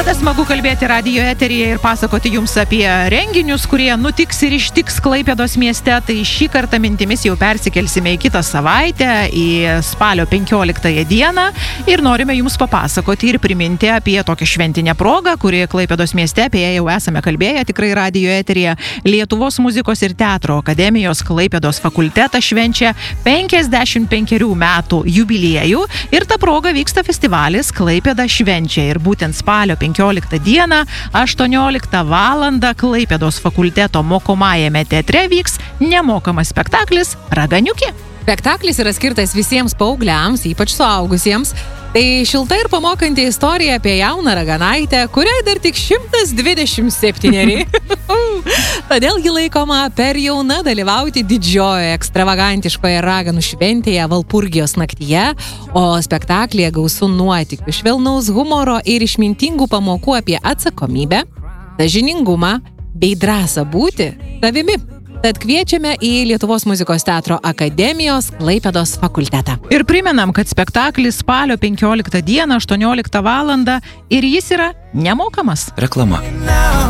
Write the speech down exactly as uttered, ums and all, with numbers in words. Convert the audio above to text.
Visada smagu kalbėti radijo eteryje ir pasakoti jums apie renginius, kurie nutiks ir ištiks Klaipėdos mieste. Tai šį kartą mintimis jau persikelsime į kitą savaitę, į spalio penkioliktąją dieną ir norime jums papasakoti ir priminti apie tokią šventinę progą, kuri Klaipėdos mieste, apie ją jau esame kalbėję tikrai radijo eteryje. Lietuvos muzikos ir teatro akademijos Klaipėdos fakultetas švenčia penkiasdešimt penkerių metų jubiliejų ir ta proga vyksta festivalis Klaipėda švenčia. Ir būtent spalio penkioliktą dieną, aštuonioliktą valandą Klaipėdos fakulteto mokomajame teatre vyks nemokamas spektaklis Raganiukė. Spektaklis yra skirtas visiems paaugliams, ypač suaugusiems. Tai šilta ir pamokanti istorija apie jauną raganaitę, kuriai dar tik šimtas dvidešimt septyneri. Todėl ji laikoma per jauna dalyvauti didžiojoje ekstravagantiškoje raganų šventėje Valpurgijos naktyje, o spektaklyje gausu nuotykių, švelnaus humoro ir išmintingų pamokų apie atsakomybę, sąžiningumą bei drąsą būti savimi. Tad kviečiame į Lietuvos muzikos teatro akademijos Klaipėdos fakultetą. Ir primenam, kad spektaklis spalio penkioliktą dieną, aštuonioliktą valandą ir jis yra nemokamas. Reklama.